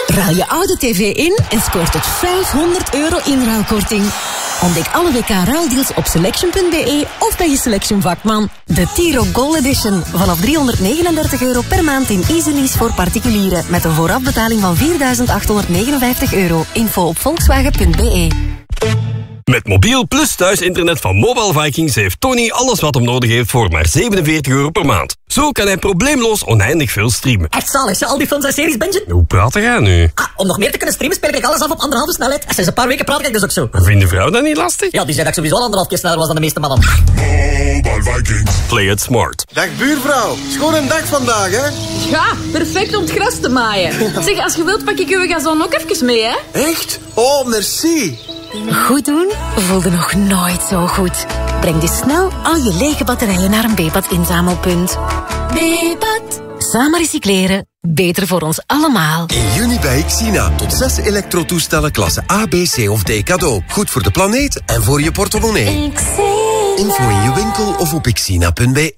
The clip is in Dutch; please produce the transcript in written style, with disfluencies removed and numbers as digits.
Ruil je oude tv in en scoort tot €500 inruilkorting. Ontdek alle WK-ruildeals op selection.be of bij je Selection vakman. De Tiro Gold Edition. Vanaf €339 per maand in Easy Lease voor particulieren. Met een voorafbetaling van €4.859. Info op volkswagen.be. Met mobiel plus thuisinternet van Mobile Vikings heeft Tony alles wat hem nodig heeft voor maar €47 per maand. Zo kan hij probleemloos oneindig veel streamen. Echt zalig, al die films en series bingen? Hoe praat jij nu? Om nog meer te kunnen streamen speel ik alles af op 1,5 snelheid. En sinds een paar weken praat ik dus ook zo. Vindt de vrouw dat niet lastig? Ja, die zei dat ik sowieso al 1,5 keer sneller was dan de meeste mannen. Mobile Vikings. Play it smart. Dag buurvrouw, schoon een dag vandaag, hè? Ja, perfect om het gras te maaien. Zeg, als je wilt pak ik uw gazon ook even mee, hè? Echt? Oh, merci. Goed doen voelde nog nooit zo goed. Breng dus snel al je lege batterijen naar een Bepat inzamelpunt. Bepat. Samen recycleren. Beter voor ons allemaal. In juni bij Xina. Tot 6 elektrotoestellen klasse A, B, C of D cadeau. Goed voor de planeet en voor je portemonnee. Info in je winkel of op xina.be.